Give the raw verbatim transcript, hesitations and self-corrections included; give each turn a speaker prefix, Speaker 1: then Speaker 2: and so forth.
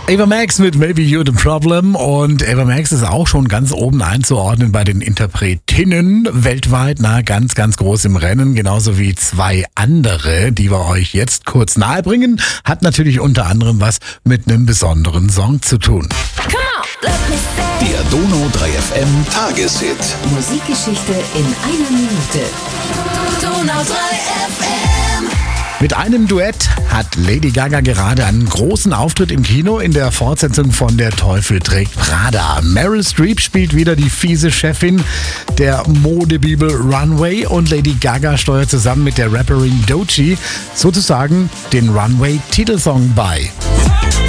Speaker 1: Ava Max mit Maybe You're the Problem, und Ava Max ist auch schon ganz oben einzuordnen bei den Interpretinnen weltweit, na, ganz, ganz groß im Rennen, genauso wie zwei andere, die wir euch jetzt kurz nahebringen, hat natürlich unter anderem was mit einem besonderen Song zu tun.
Speaker 2: Der Donau drei F M Tageshit.
Speaker 3: Musikgeschichte in einer Minute. Donau drei F M.
Speaker 1: Mit einem Duett hat Lady Gaga gerade einen großen Auftritt im Kino in der Fortsetzung von Der Teufel trägt Prada. Meryl Streep spielt wieder die fiese Chefin der Modebibel Runway und Lady Gaga steuert zusammen mit der Rapperin Doechii sozusagen den Runway-Titelsong bei.